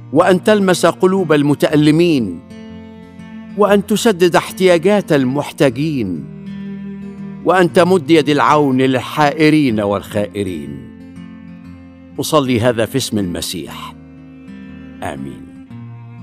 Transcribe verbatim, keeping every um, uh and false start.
وأن تلمس قلوب المتألمين، وأن تسدد احتياجات المحتاجين، وأن تمد يد العون للحائرين والخائرين. أصلي هذا في اسم المسيح، آمين.